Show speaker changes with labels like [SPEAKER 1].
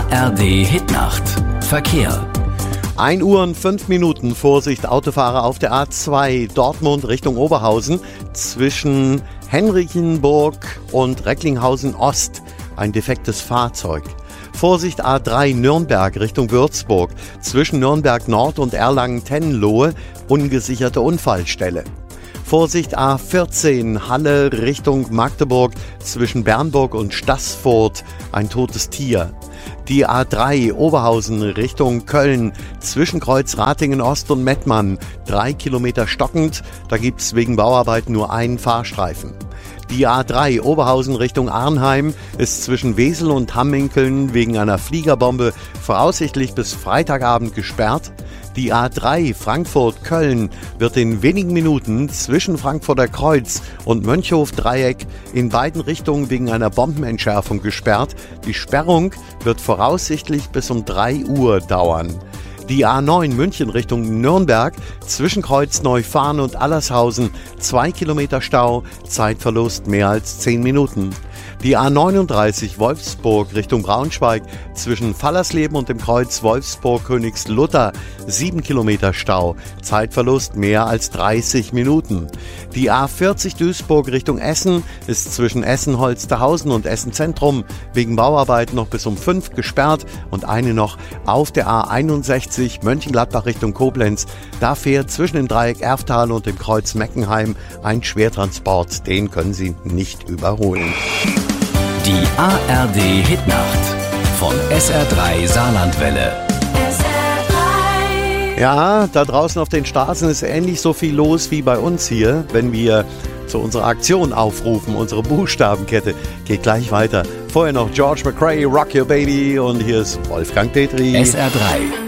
[SPEAKER 1] ARD Hitnacht. Verkehr.
[SPEAKER 2] 1 Uhr und 5 Minuten. Vorsicht, Autofahrer auf der A2 Dortmund Richtung Oberhausen zwischen Henrichenburg und Recklinghausen Ost. Ein defektes Fahrzeug. Vorsicht, A3 Nürnberg Richtung Würzburg zwischen Nürnberg Nord und Erlangen-Tenlohe. Ungesicherte Unfallstelle. Vorsicht, A14 Halle Richtung Magdeburg zwischen Bernburg und Staßfurt. Ein totes Tier. Die A3 Oberhausen Richtung Köln zwischen Kreuz Ratingen Ost und Mettmann 3 Kilometer stockend, da gibt's wegen Bauarbeiten nur einen Fahrstreifen. Die A3 Oberhausen Richtung Arnheim ist zwischen Wesel und Hamminkeln wegen einer Fliegerbombe voraussichtlich bis Freitagabend gesperrt. Die A3 Frankfurt-Köln wird in wenigen Minuten zwischen Frankfurter Kreuz und Mönchhof-Dreieck in beiden Richtungen wegen einer Bombenentschärfung gesperrt. Die Sperrung wird voraussichtlich bis um 3 Uhr dauern. Die A9 München Richtung Nürnberg zwischen Kreuz Neufahren und Allershausen 2 Kilometer Stau, Zeitverlust mehr als 10 Minuten. Die A39 Wolfsburg Richtung Braunschweig zwischen Fallersleben und dem Kreuz Wolfsburg-Königslutter 7 Kilometer Stau, Zeitverlust mehr als 30 Minuten. Die A40 Duisburg Richtung Essen ist zwischen Essen-Holsterhausen und Essen-Zentrum wegen Bauarbeit noch bis um 5 gesperrt und eine noch auf der A61 Mönchengladbach Richtung Koblenz. Da fährt zwischen dem Dreieck Erftal und dem Kreuz Meckenheim ein Schwertransport, den können Sie nicht überholen.
[SPEAKER 1] Die ARD Hitnacht von SR3 Saarlandwelle.
[SPEAKER 2] Ja, da draußen auf den Straßen ist ähnlich so viel los wie bei uns hier, wenn wir zu unserer Aktion aufrufen. Unsere Buchstabenkette geht gleich weiter. Vorher noch George McRae, Rock Your Baby, und hier ist Wolfgang Petri.
[SPEAKER 1] SR3